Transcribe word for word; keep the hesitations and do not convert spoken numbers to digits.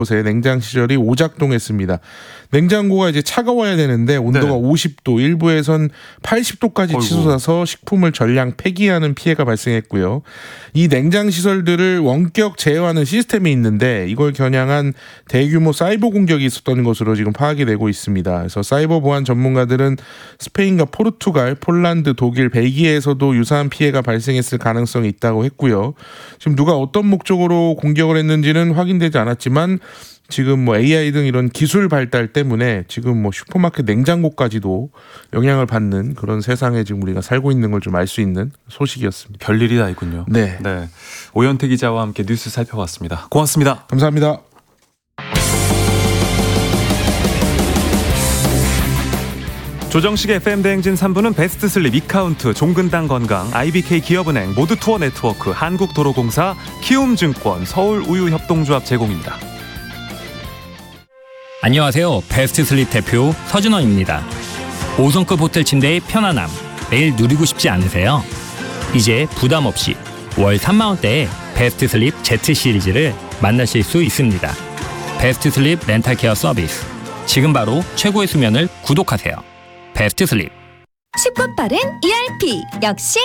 곳에 냉장 시설이 오작동했습니다. 냉장고가 이제 차가워야 되는데 온도가 네. 오십 도, 일부에선 팔십 도까지 어이구. 치솟아서 식품을 전량 폐기하는 피해가 발생했고요. 이 냉장 시설들을 원격 제어하는 시스템이 있는데 이걸 겨냥한 대규모 사이버 공격이 있었던 것으로 지금 파악이 되고 있습니다. 그래서 사이버 보안 전문가들은 스페인과 포르투갈, 폴란드, 독일, 벨기에에서도 유사한 피해가 발생했을 가능성이 있다고 했고요. 지금 누가 어떤 목적으로 공격을 했는지는 확인되지 않았지만 지금 뭐 에이아이 등 이런 기술 발달 때문에 지금 뭐 슈퍼마켓 냉장고까지도 영향을 받는 그런 세상에 지금 우리가 살고 있는 걸 좀 알 수 있는 소식이었습니다. 별일이 다 있군요. 네. 네. 오현태 기자와 함께 뉴스 살펴봤습니다. 고맙습니다. 감사합니다. 조정식의 에프엠 대행진 삼 부는 베스트 슬립, 이카운트, 종근당 건강, 아이비케이 기업은행, 모두 투어 네트워크, 한국도로공사, 키움증권, 서울우유협동조합 제공입니다. 안녕하세요. 베스트 슬립 대표 서준원입니다. 오 성급 호텔 침대의 편안함, 매일 누리고 싶지 않으세요? 이제 부담 없이 월 삼만 원대에 베스트 슬립 Z 시리즈를 만나실 수 있습니다. 베스트 슬립 렌탈 케어 서비스. 지금 바로 최고의 수면을 구독하세요. 베스트 슬립. 쉽고 빠른 이알피 역시